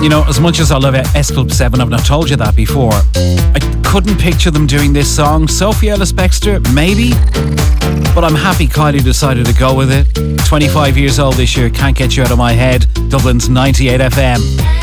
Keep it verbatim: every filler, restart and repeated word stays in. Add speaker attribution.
Speaker 1: You know, as much as I love S Club seven, I've not told you that before, I couldn't picture them doing this song. Sophie Ellis-Bextor, maybe? But I'm happy Kylie decided to go with it. twenty-five years old this year, can't get you out of my head. Dublin's ninety-eight F M.